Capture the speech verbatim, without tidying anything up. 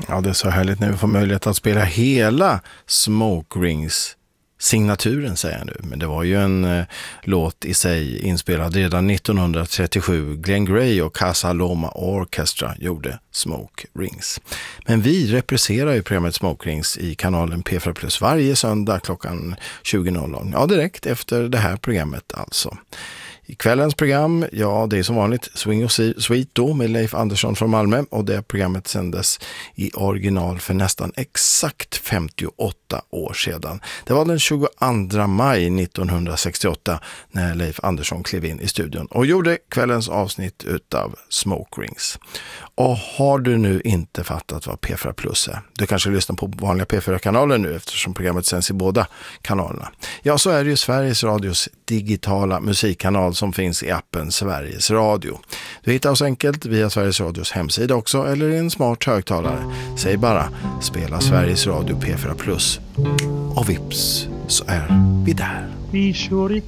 Ja, det är så härligt när vi får möjlighet att spela hela Smoke Rings signaturen, säger jag nu. Men det var ju en eh, låt i sig inspelad redan nittonhundratrettiosju. Glenn Gray och Casa Loma Orchestra gjorde Smoke Rings. Men vi representerar ju programmet Smoke Rings i kanalen P fyra Plus varje söndag klockan tjugo. Ja, direkt efter det här programmet alltså. I kvällens program, ja det är som vanligt Swing och Sweet då med Leif Andersson från Malmö, och det programmet sändes i original för nästan exakt femtioåtta år sedan. Det var den tjugoandra maj nittonhundrasextioåtta när Leif Andersson klev in i studion och gjorde kvällens avsnitt utav Smoke Rings. Och har du nu inte fattat vad P fyra Plus är, du kanske lyssnar på vanliga P fyra-kanaler nu eftersom programmet sänds i båda kanalerna. Ja, så är det ju Sveriges Radios digitala musikkanal som finns i appen Sveriges Radio. Du hittar oss enkelt via Sveriges Radios hemsida också eller i en smart högtalare. Säg bara spela Sveriges Radio P fyra Plus och vips så är vi där.